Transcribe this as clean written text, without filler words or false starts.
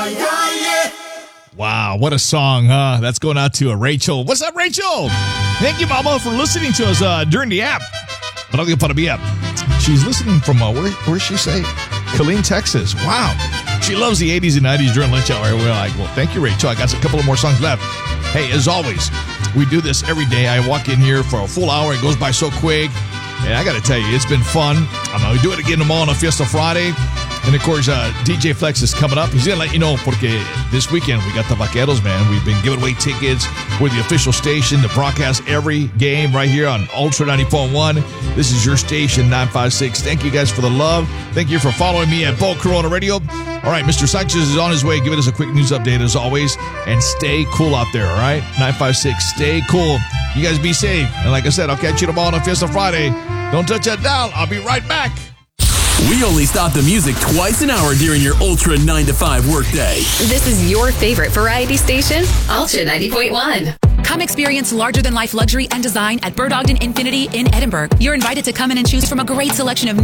Wow, what a song, huh? That's going out to Rachel. What's up, Rachel? Thank you, Mama, for listening to us during the app. Maraming Panabiyap. She's listening from, where does she say? Killeen, Texas. Wow. She loves the 80s and 90s during lunch hour. We're like, well, thank you, Rachel. I got a couple of more songs left. Hey, as always, we do this every day. I walk in here for a full hour. It goes by so quick. And I got to tell you, it's been fun. We do it again tomorrow on a Fiesta Friday. And, of course, DJ Flex is coming up. He's going to let you know, porque this weekend we got the Vaqueros, man. We've been giving away tickets. We're the official station to broadcast every game right here on Ultra 90.1. This is your station, 956. Thank you guys for the love. Thank you for following me at Bo Corona Radio. All right, Mr. Sanchez is on his way, giving us a quick news update as always. And stay cool out there, all right? 956, stay cool. You guys be safe. And like I said, I'll catch you tomorrow on Fiesta Friday. Don't touch that dial. I'll be right back. We only stop the music twice an hour during your Ultra 9 to 5 workday. This is your favorite variety station, Ultra 90.1. Come experience larger-than-life luxury and design at Bird Ogden Infinity in Edinburgh. You're invited to come in and choose from a great selection of